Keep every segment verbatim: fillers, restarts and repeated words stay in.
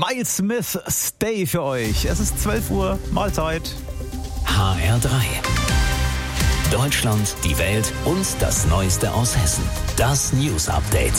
Miles Smith, Stay für euch. Es ist zwölf Uhr, Mahlzeit. H R drei. Deutschland, die Welt und das Neueste aus Hessen. Das News Update.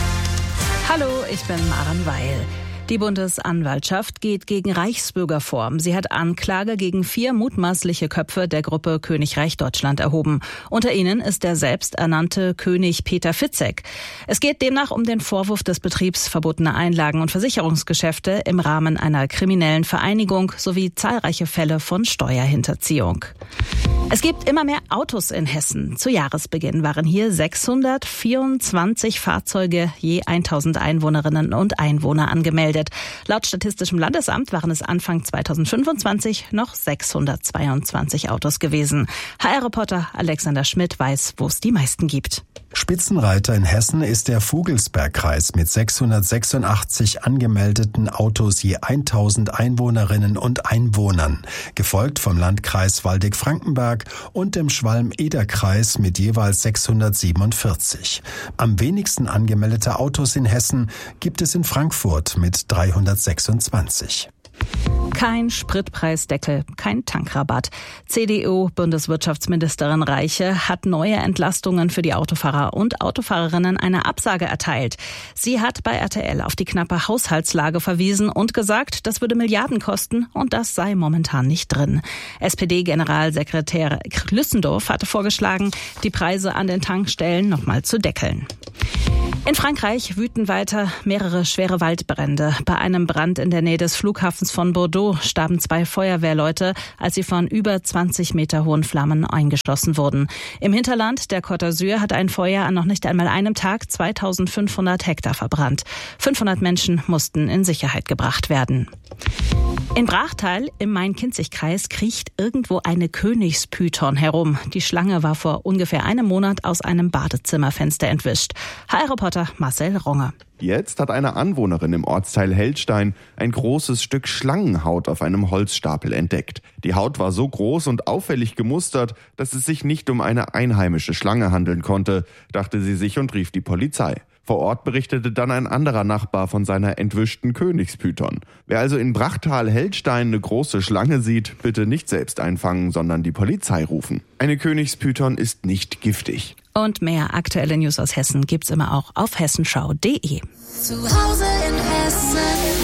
Hallo, ich bin Maren Weil. Die Bundesanwaltschaft geht gegen Reichsbürger vor. Sie hat Anklage gegen vier mutmaßliche Köpfe der Gruppe Königreich Deutschland erhoben. Unter ihnen ist der selbsternannte König Peter Fitzek. Es geht demnach um den Vorwurf des Betriebs verbotener Einlagen und Versicherungsgeschäfte im Rahmen einer kriminellen Vereinigung sowie zahlreiche Fälle von Steuerhinterziehung. Es gibt immer mehr Autos in Hessen. Zu Jahresbeginn waren hier sechshundertvierundzwanzig Fahrzeuge je tausend Einwohnerinnen und Einwohner angemeldet. Laut Statistischem Landesamt waren es Anfang zweitausendfünfundzwanzig noch sechshundertzweiundzwanzig Autos gewesen. H R-Reporter Alexander Schmidt weiß, wo es die meisten gibt. Spitzenreiter in Hessen ist der Vogelsbergkreis mit sechshundertsechsundachtzig angemeldeten Autos je tausend Einwohnerinnen und Einwohnern, gefolgt vom Landkreis Waldeck-Frankenberg und dem Schwalm-Eder-Kreis mit jeweils sechshundertsiebenundvierzig. Am wenigsten angemeldete Autos in Hessen gibt es in Frankfurt mit dreihundertsechsundzwanzig. Kein Spritpreisdeckel, kein Tankrabatt. C D U-Bundeswirtschaftsministerin Reiche hat neue Entlastungen für die Autofahrer und Autofahrerinnen eine Absage erteilt. Sie hat bei R T L auf die knappe Haushaltslage verwiesen und gesagt, das würde Milliarden kosten und das sei momentan nicht drin. S P D-Generalsekretär Lüssendorf hatte vorgeschlagen, die Preise an den Tankstellen nochmal zu deckeln. In Frankreich wüten weiter mehrere schwere Waldbrände. Bei einem Brand in der Nähe des Flughafens von Bordeaux starben zwei Feuerwehrleute, als sie von über zwanzig Meter hohen Flammen eingeschlossen wurden. Im Hinterland der Côte d'Azur hat ein Feuer an noch nicht einmal einem Tag zweitausendfünfhundert Hektar verbrannt. fünfhundert Menschen mussten in Sicherheit gebracht werden. In Brachtal im Main-Kinzig-Kreis kriecht irgendwo eine Königspython herum. Die Schlange war vor ungefähr einem Monat aus einem Badezimmerfenster entwischt. H R-Reporter Marcel Ronger. Jetzt hat eine Anwohnerin im Ortsteil Heldstein ein großes Stück Schlangenhaut auf einem Holzstapel entdeckt. Die Haut war so groß und auffällig gemustert, dass es sich nicht um eine einheimische Schlange handeln konnte, dachte sie sich und rief die Polizei. Vor Ort berichtete dann ein anderer Nachbar von seiner entwischten Königspython. Wer also in Brachtal-Heldstein eine große Schlange sieht, bitte nicht selbst einfangen, sondern die Polizei rufen. Eine Königspython ist nicht giftig. Und mehr aktuelle News aus Hessen gibt's immer auch auf hessenschau punkt de. Zu Hause in Hessen.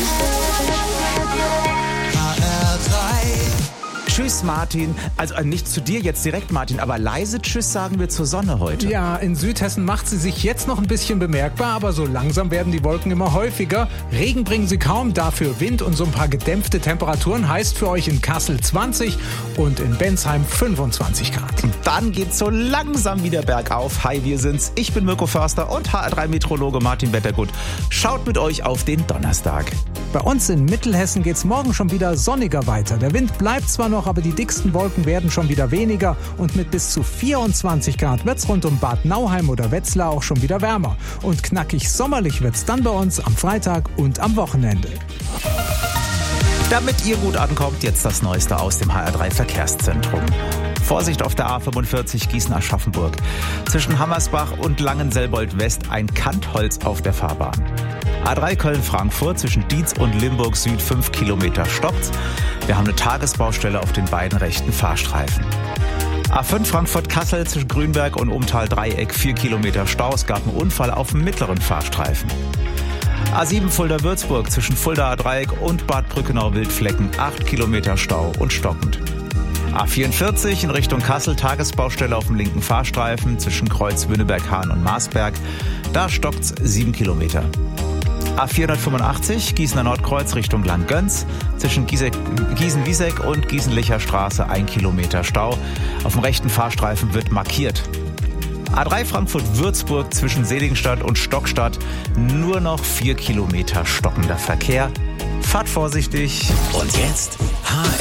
H R drei. Tschüss Martin, also äh, nicht zu dir jetzt direkt Martin, aber leise Tschüss sagen wir zur Sonne heute. Ja, in Südhessen macht sie sich jetzt noch ein bisschen bemerkbar, aber so langsam werden die Wolken immer häufiger. Regen bringen sie kaum, dafür Wind und so ein paar gedämpfte Temperaturen, heißt für euch in Kassel zwanzig und in Bensheim fünfundzwanzig Grad. Und dann geht's so langsam wieder bergauf. Hi, wir sind's. Ich bin Mirko Förster und H R drei Meteorologe Martin Wettergut. Schaut mit euch auf den Donnerstag. Bei uns in Mittelhessen geht's morgen schon wieder sonniger weiter. Der Wind bleibt zwar noch, aber die dicksten Wolken werden schon wieder weniger und mit bis zu vierundzwanzig Grad wird's rund um Bad Nauheim oder Wetzlar auch schon wieder wärmer. Und knackig sommerlich wird's dann bei uns am Freitag und am Wochenende. Damit ihr gut ankommt, jetzt das Neueste aus dem H R drei Verkehrszentrum. Vorsicht auf der A fünfundvierzig Gießen-Aschaffenburg. Zwischen Hammersbach und Langenselbold-West ein Kantholz auf der Fahrbahn. A drei Köln-Frankfurt zwischen Dietz und Limburg Süd fünf Kilometer stoppt. Wir haben eine Tagesbaustelle auf den beiden rechten Fahrstreifen. A fünf Frankfurt-Kassel zwischen Grünberg und Umtal-Dreieck vier Kilometer Stau. Es gab einen Unfall auf dem mittleren Fahrstreifen. A sieben Fulda-Würzburg zwischen Fulda-Dreieck und Bad Brückenau-Wildflecken acht Kilometer Stau und stockend. A vierundvierzig in Richtung Kassel, Tagesbaustelle auf dem linken Fahrstreifen zwischen Kreuz Wünneberg-Hahn und Marsberg. Da stockt's sieben Kilometer. A vierhundertfünfundachtzig Gießener Nordkreuz Richtung Langgöns. Zwischen Gießen-Wieseck und Gießen-Licher Straße ein Kilometer Stau. Auf dem rechten Fahrstreifen wird markiert. A drei Frankfurt-Würzburg zwischen Seligenstadt und Stockstadt nur noch vier Kilometer stockender Verkehr. Fahrt vorsichtig. Und jetzt H R